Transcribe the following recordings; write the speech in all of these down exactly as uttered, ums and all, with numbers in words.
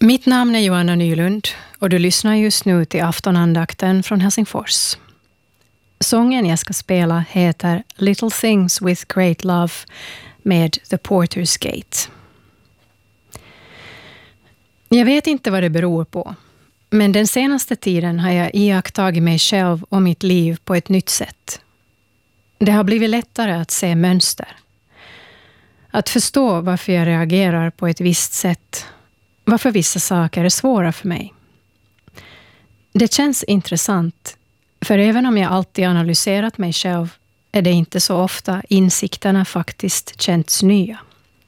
Mitt namn är Joanna Nylund och du lyssnar just nu till aftonandakten från Helsingfors. Sången jag ska spela heter Little Things with Great Love med The Porter's Gate. Jag vet inte vad det beror på, men den senaste tiden har jag iakttagit mig själv och mitt liv på ett nytt sätt. Det har blivit lättare att se mönster. Att förstå varför jag reagerar på ett visst sätt. Varför vissa saker är svåra för mig. Det känns intressant, för även om jag alltid analyserat mig själv är det inte så ofta insikterna faktiskt känts nya.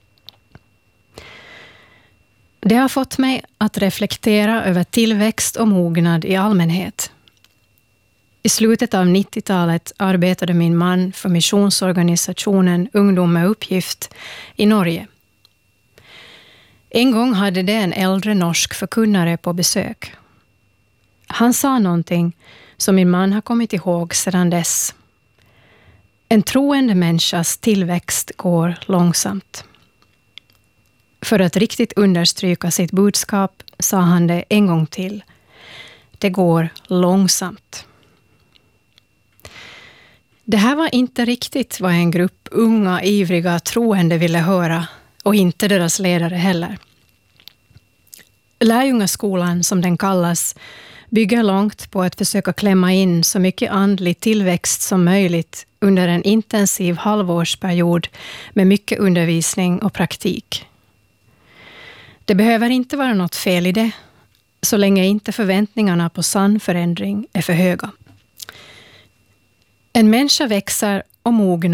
Det har fått mig att reflektera över tillväxt och mognad i allmänhet. I slutet av nittiotalet arbetade min man för missionsorganisationen Ungdom med uppgift i Norge. En gång hade det en äldre norsk förkunnare på besök. Han sa någonting som min man har kommit ihåg sedan dess. En troende människas tillväxt går långsamt. För att riktigt understryka sitt budskap sa han det en gång till. Det går långsamt. Det här var inte riktigt vad en grupp unga, ivriga, troende ville höra, och inte deras ledare heller. Lärjungaskolan, som den kallas, bygger långt på att försöka klämma in så mycket andlig tillväxt som möjligt under en intensiv halvårsperiod med mycket undervisning och praktik. Det behöver inte vara något fel i det, så länge inte förväntningarna på sann förändring är för höga. En människa växer och mognar